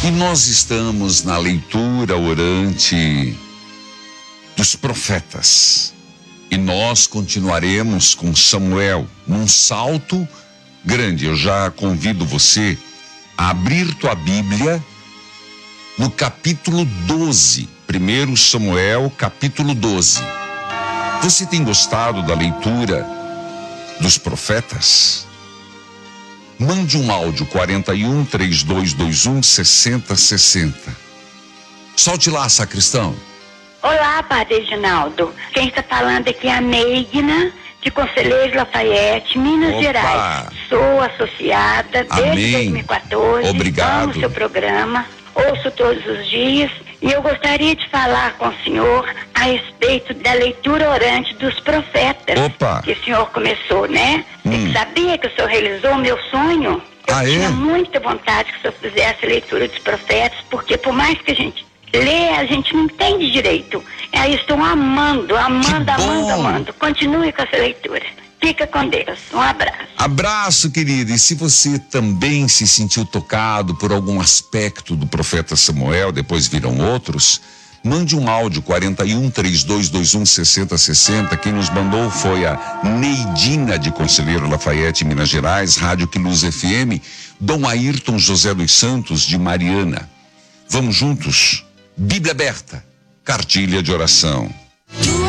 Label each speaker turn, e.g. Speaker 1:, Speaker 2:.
Speaker 1: E nós estamos na leitura orante dos profetas. E nós continuaremos com Samuel num salto grande. Eu já convido você a abrir tua Bíblia no capítulo 12. 1 Samuel, capítulo 12. Você tem gostado da leitura dos profetas? Mande um áudio 41-3221-6060. Solte lá, sacristão.
Speaker 2: Olá, Padre Reginaldo. Quem está falando aqui é a Neigna, de Conselheiro Lafayette, Minas Gerais. Sou associada desde 2014.
Speaker 1: Obrigado.
Speaker 2: Amo o seu programa, ouço todos os dias. E eu gostaria de falar com o senhor a respeito da leitura orante dos profetas. Que o senhor começou, né? Você sabia que o senhor realizou o meu sonho? Eu tinha muita vontade que o senhor fizesse a leitura dos profetas, porque por mais que a gente lê, a gente não entende direito. Aí estou amando. Continue com essa leitura. Fica com Deus. Um abraço.
Speaker 1: Abraço, querida. E se você também se sentiu tocado por algum aspecto do profeta Samuel, depois viram outros, mande um áudio 41-3221-6060. Quem nos mandou foi a Neidina, de Conselheiro Lafayette, Minas Gerais, Rádio Quiluz FM, Dom Ayrton José dos Santos, de Mariana. Vamos juntos? Bíblia aberta, cartilha de oração.